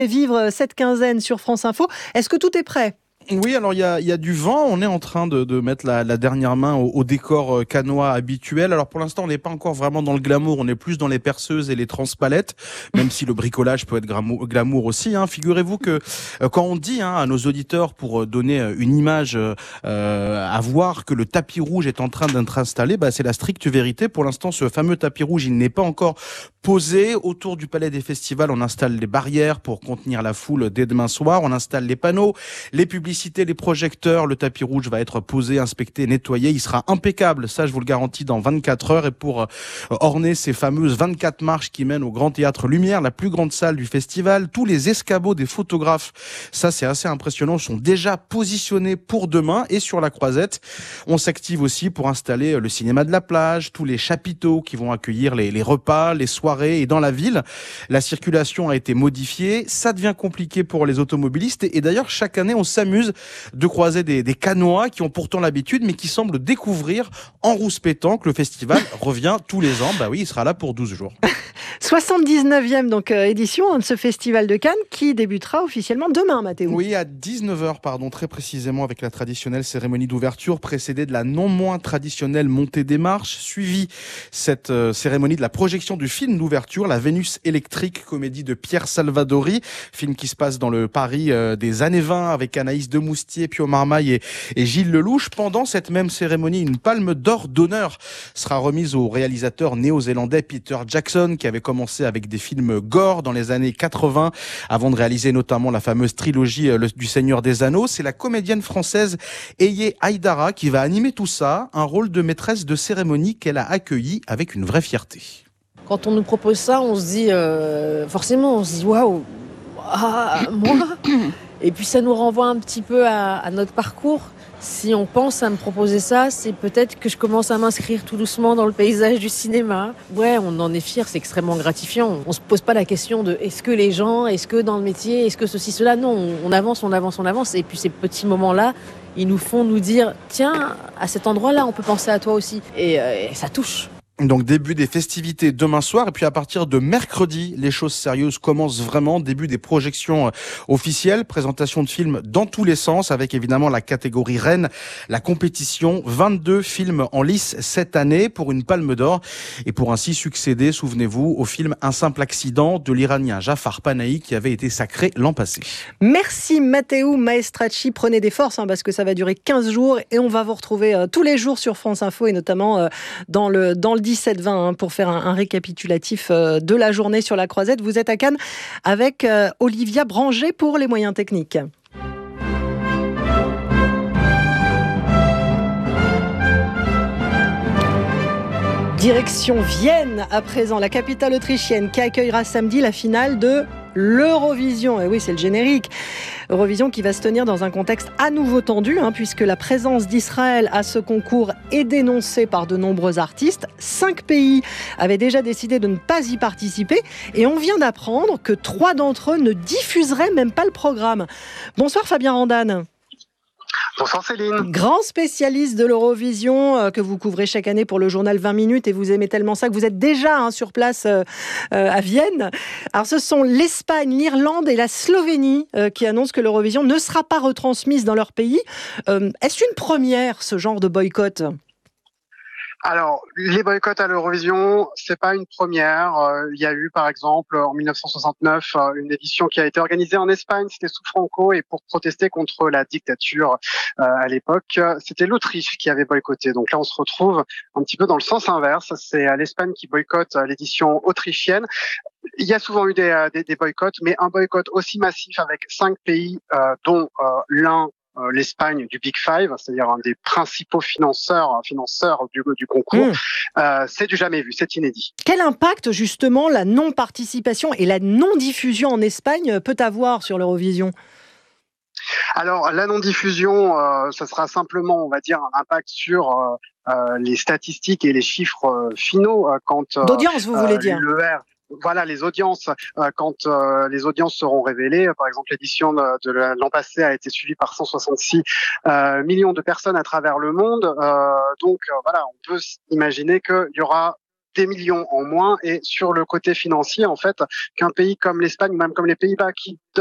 vivre cette quinzaine sur France Info. Est-ce que tout est prêt ? Oui, alors il y a du vent, on est en train de mettre la dernière main au décor cannois habituel. Alors pour l'instant, on n'est pas encore vraiment dans le glamour, on est plus dans les perceuses et les transpalettes, même si le bricolage peut être glamour aussi. Figurez-vous que quand on dit à nos auditeurs, pour donner une image à voir, que le tapis rouge est en train d'être installé, c'est la stricte vérité. Pour l'instant, ce fameux tapis rouge, il n'est pas encore posé. Autour du Palais des Festivals, on installe les barrières pour contenir la foule dès demain soir, on installe les panneaux, les publicités, les projecteurs, le tapis rouge va être posé, inspecté, nettoyé, il sera impeccable, ça je vous le garantis, dans 24 heures. Et pour orner ces fameuses 24 marches qui mènent au Grand Théâtre Lumière, la plus grande salle du festival, tous les escabeaux des photographes, ça c'est assez impressionnant, sont déjà positionnés pour demain. Et sur la Croisette, on s'active aussi pour installer le cinéma de la plage, tous les chapiteaux qui vont accueillir les repas, les soirées. Et dans la ville, la circulation a été modifiée, ça devient compliqué pour les automobilistes. Et d'ailleurs, chaque année, on s'amuse de croiser des cannois qui ont pourtant l'habitude, mais qui semblent découvrir en rouspétant que le festival revient tous les ans. Oui, il sera là pour 12 jours. 79e édition de ce festival de Cannes qui débutera officiellement demain, Mathéo. Oui, à 19h, très précisément, avec la traditionnelle cérémonie d'ouverture, précédée de la non moins traditionnelle montée des marches, suivie cette cérémonie de la projection du film d'ouverture, La Vénus électrique, comédie de Pierre Salvadori, film qui se passe dans le Paris des années 20 avec Anaïs Demoustier, Pio Marmaille et Gilles Lelouch. Pendant cette même cérémonie, une palme d'or d'honneur sera remise au réalisateur néo-zélandais Peter Jackson, qui avait commencé avec des films gore dans les années 80, avant de réaliser notamment la fameuse trilogie du Seigneur des Anneaux. C'est la comédienne française Eye Haïdara qui va animer tout ça, un rôle de maîtresse de cérémonie qu'elle a accueilli avec une vraie fierté. Quand on nous propose ça, on se dit, forcément, on se dit waouh, moi. Et puis ça nous renvoie un petit peu à notre parcours. Si on pense à me proposer ça, c'est peut-être que je commence à m'inscrire tout doucement dans le paysage du cinéma. Ouais, on en est fiers, c'est extrêmement gratifiant. On se pose pas la question de est-ce que les gens, est-ce que dans le métier, est-ce que ceci, cela. Non, on avance. Et puis ces petits moments-là, ils nous font nous dire tiens, à cet endroit-là, on peut penser à toi aussi. Et ça touche. Donc début des festivités demain soir, et puis à partir de mercredi, les choses sérieuses commencent vraiment. Début des projections officielles, présentation de films dans tous les sens, avec évidemment la catégorie reine, la compétition. 22 films en lice cette année pour une palme d'or, et pour ainsi succéder, souvenez-vous, au film Un simple accident de l'Iranien Jafar Panahi, qui avait été sacré l'an passé. Merci Matteo Maestracci, prenez des forces parce que ça va durer 15 jours et on va vous retrouver tous les jours sur France Info et notamment dans le 17-20 pour faire un récapitulatif de la journée sur la Croisette. Vous êtes à Cannes avec Olivia Branger pour les moyens techniques. Direction Vienne à présent, la capitale autrichienne qui accueillera samedi la finale de l'Eurovision. Et oui, c'est le générique. Eurovision qui va se tenir dans un contexte à nouveau tendu, puisque la présence d'Israël à ce concours est dénoncée par de nombreux artistes. 5 pays avaient déjà décidé de ne pas y participer et on vient d'apprendre que 3 d'entre eux ne diffuseraient même pas le programme. Bonsoir Fabien Randane. Bonsoir Céline. Grand spécialiste de l'Eurovision que vous couvrez chaque année pour le journal 20 minutes et vous aimez tellement ça que vous êtes déjà sur place à Vienne. Alors ce sont l'Espagne, l'Irlande et la Slovénie qui annoncent que l'Eurovision ne sera pas retransmise dans leur pays. Est-ce une première, ce genre de boycott ? Alors, les boycotts à l'Eurovision, c'est pas une première. Il y a eu, par exemple, en 1969, une édition qui a été organisée en Espagne, c'était sous Franco, et pour protester contre la dictature à l'époque, c'était l'Autriche qui avait boycotté. Donc là, on se retrouve un petit peu dans le sens inverse. C'est l'Espagne qui boycotte l'édition autrichienne. Il y a souvent eu des boycotts, mais un boycott aussi massif avec 5 pays, dont l'un l'Espagne du Big Five, c'est-à-dire un des principaux financeurs du concours, c'est du jamais vu, c'est inédit. Quel impact justement la non-participation et la non-diffusion en Espagne peut avoir sur l'Eurovision ? Alors la non-diffusion, ça sera simplement, on va dire, un impact sur les statistiques et les chiffres finaux quand d'audience, vous voulez dire. Voilà, les audiences, quand les audiences seront révélées, par exemple l'édition de l'an passé a été suivie par 166 millions de personnes à travers le monde, donc voilà, on peut imaginer qu'il y aura des millions en moins. Et sur le côté financier, en fait, qu'un pays comme l'Espagne ou même comme les Pays-Bas qui